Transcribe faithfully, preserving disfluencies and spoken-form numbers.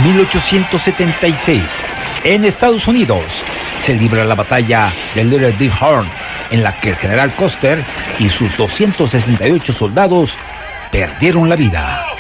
mil ochocientos setenta y seis, en Estados Unidos, se libra la batalla de Little Big Horn, en la que el general Custer y sus doscientos sesenta y ocho soldados perdieron la vida.